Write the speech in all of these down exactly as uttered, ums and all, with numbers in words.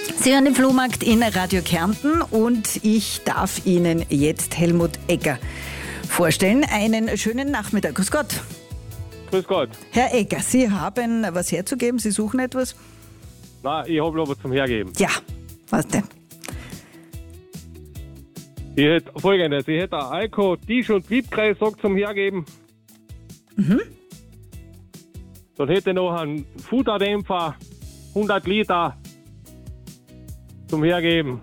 Sie hören den Flohmarkt in Radio Kärnten und ich darf Ihnen jetzt Helmut Egger vorstellen. Einen schönen Nachmittag. Grüß Gott. Grüß Gott. Herr Egger, Sie haben was herzugeben? Sie suchen etwas? Nein, ich habe noch was zum Hergeben. Ja, was denn? Ich hätte folgendes: Ich hätte ein Alko, Tisch- und Wiebkreissack zum Hergeben. Mhm. Dann hätte ich noch einen Futterdämpfer, hundert Liter zum Hergeben.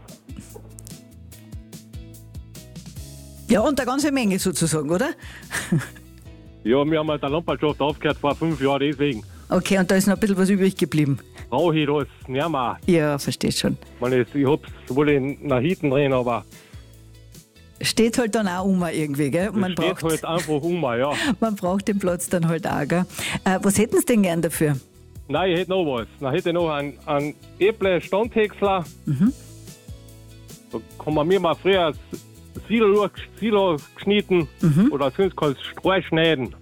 Ja, und eine ganze Menge sozusagen, oder? Ja, wir haben halt der Landwirtschaft aufgehört vor fünf Jahren, deswegen Okay, und da ist noch ein bisschen was übrig geblieben. brauche ich das nicht mehr. Ja, verstehe schon. Ich, meine, ich habe es wohl in nach hinten drin, aber Steht halt dann auch um irgendwie, gell? es Man steht braucht, halt einfach um, ja. man braucht den Platz dann halt auch, gell? Äh, was hätten Sie denn gern dafür? Nein, ich hätte noch was. Dann hätte ich noch einen, einen Äpfel-Standhäcksler. Mhm. Da kann man mir mal früher das Silo, Silo geschnitten Mhm. oder sonst kannst du Streu schneiden.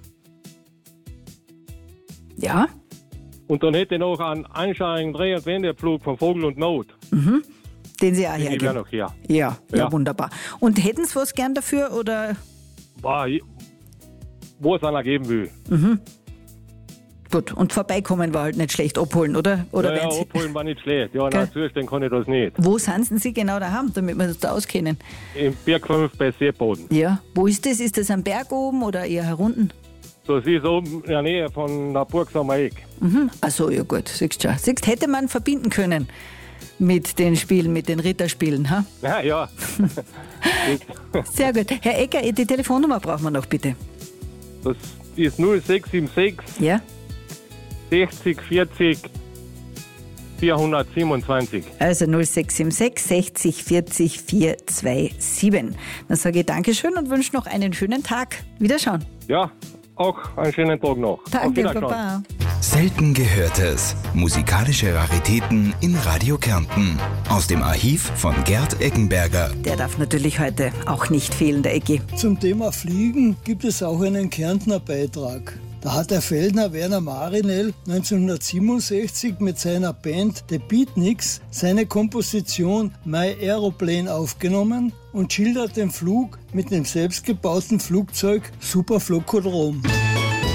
Ja? Und dann hätte ich noch einen einschaltigen Dreh- und Wendepflug von Vogel und Not. Mhm. Den Sie auch Den ich hergeben. noch hier. Ja, ja, Ja. wunderbar. Und hätten Sie was gern dafür oder? Boah, ich, wo es einer geben will. Gut, und vorbeikommen war halt nicht schlecht, abholen, oder? Oder Ja, ja, werden Sie, abholen war nicht schlecht. Ja, Gell? nein, zustellen kann ich das nicht. wo sind denn Sie genau daheim, damit wir uns da auskennen? Im Bergfünf bei Seeboden. Ja. Wo ist das? Ist das am Berg oben oder eher herunten? Das ist oben in der Nähe von der Burg Sommereck. Mhm. Ach so, ja gut, siehst du schon. Siehst, hätte man verbinden können mit den Spielen, mit den Ritterspielen, ha? Ja, ja. Sehr gut. Herr Egger, die Telefonnummer brauchen wir noch, bitte. Das ist null sechs sieben sechs Ja? sechzig vierzig vierhundertsiebenundzwanzig. Also null sechs sieben sechs sechzig vierzig vierhundertsiebenundzwanzig. Dann sage ich Dankeschön und wünsche noch einen schönen Tag. Wiederschauen. Ja, auch einen schönen Tag noch. Auf Danke, Wiederschauen. Baba. Selten Gehörtes. Musikalische Raritäten in Radio Kärnten. Aus dem Archiv von Gerd Eggenberger. Der darf natürlich heute auch nicht fehlen, der Eggi. Zum Thema Fliegen gibt es auch einen Kärntner Beitrag. Da hat der Feldner Werner Marinell neunzehnhundertsiebenundsechzig mit seiner Band The Beatniks seine Komposition My Aeroplane aufgenommen und schildert den Flug mit dem selbstgebauten Flugzeug Super Flocodrom.